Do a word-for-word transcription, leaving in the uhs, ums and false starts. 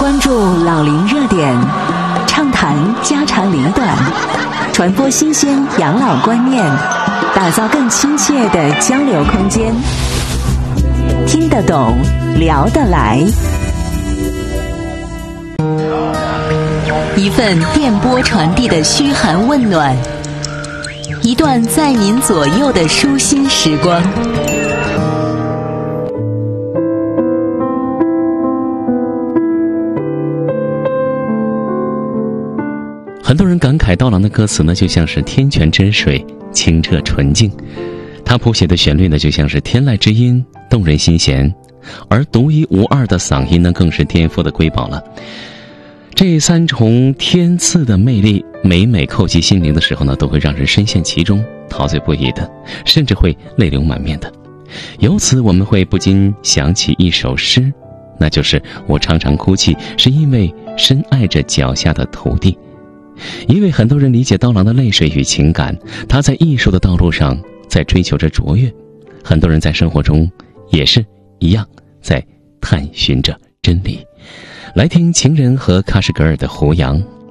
关注老龄热点，畅谈家长里短，传播新鲜养老观念，打造更亲切的交流空间。听得懂，聊得来。一份电波传递的嘘寒问暖，一段在您左右的舒心时光。 很多人感慨刀郎的歌词呢，就像是天泉之水，清澈纯净；他谱写的旋律呢，就像是天籁之音，动人心弦；而独一无二的嗓音呢，更是天赋的瑰宝了。这三重天赐的魅力，每每叩击心灵的时候呢，都会让人深陷其中，陶醉不已的，甚至会泪流满面的。由此我们会不禁想起一首诗，那就是我常常哭泣，是因为深爱着脚下的土地。因为很多人理解刀郎的泪水与情感，他在艺术的道路上在追求着卓越，很多人在生活中也是一样在探寻着真理。来听情人和喀什噶尔的胡杨，